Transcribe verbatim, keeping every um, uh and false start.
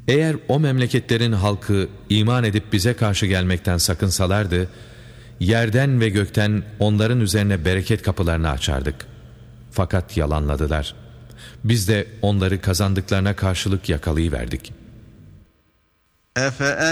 Eğer o memleketlerin halkı iman edip bize karşı gelmekten sakınsalardı, yerden ve gökten onların üzerine bereket kapılarını açardık. Fakat yalanladılar. Biz de onları kazandıklarına karşılık yakalayıverdik.